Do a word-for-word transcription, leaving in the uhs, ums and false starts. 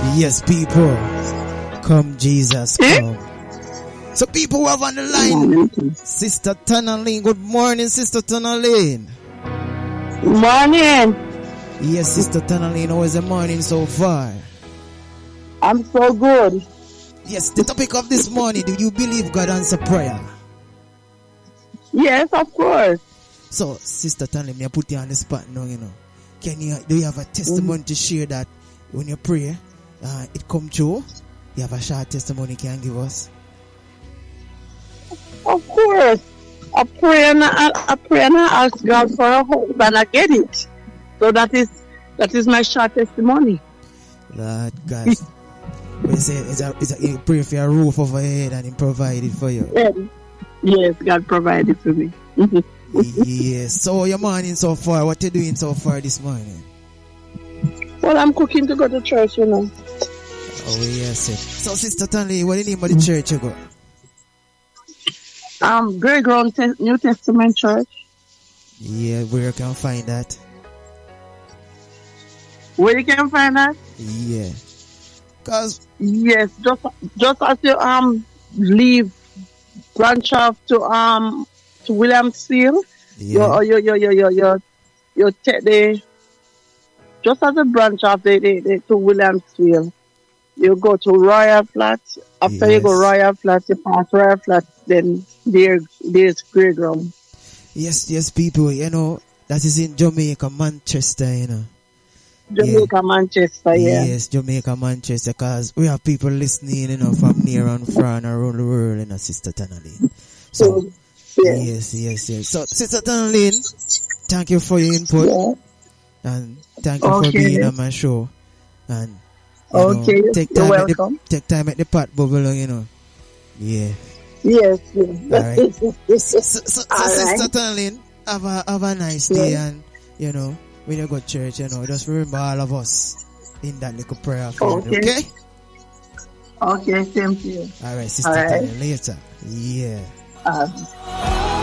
Yes, people. Come, Jesus, come. So people who have on the line, Sister Tanaline. Good morning, Sister Tanaline. Morning. Yes, Sister Tanaline. How is the morning so far? I'm so good. Yes, the topic of this morning, do you believe God answer prayer? Yes, of course. So, Sister Tanaline, I put you on the spot now, you know. Can you, do you have a testimony mm-hmm. to share that when you pray, uh, it come true? You have a short testimony you can give us? Of course. I pray and I, I pray and I ask God for a hope and I get it. So that is that is my short testimony. Lord God. We say it's a, it's a, you pray for a roof over your head and He provided for you. Yes, yes, God provided for me. Yes. So your morning so far, what you doing so far this morning? Well, I'm cooking to go to church, you know. Oh yes. It. So Sister Tanley, what do you name of the church you go? Um, Grey Ground Te- New Testament Church. Yeah, where you can find that? Where you can find that? Yeah. Cause yes, just just as you um leave branch off to um to Williamsfield, yeah. you you you you you you you take the just as a branch off the, the, the to Williamsfield, you go to Royal Flat. After yes. you go Royal Flat, you pass Royal Flat, then there there's Grey Ground. Yes, yes, people, you know that is in Jamaica, Manchester, you know. Jamaica, yeah. Manchester, yeah. Yes, Jamaica, Manchester, because we have people listening, you know, from near and far and around the world, you know, Sister Tanaline. So, yeah. yes, yes, yes. So, Sister Tanaline, thank you for your input. Yeah. And thank you okay. for being on my show. And, you okay, know, take time you're at welcome. the, take time at the pot bubble, you know. Yeah. Yes, yes. All right. so, so, so, so All Sister right. Tanaline, have a, have a nice day, yeah. and, you know, when you go to church, you know, just remember all of us in that little prayer for okay. you, okay? Okay, thank you. All right, Sister All right. Tanaline, later. Yeah. Um.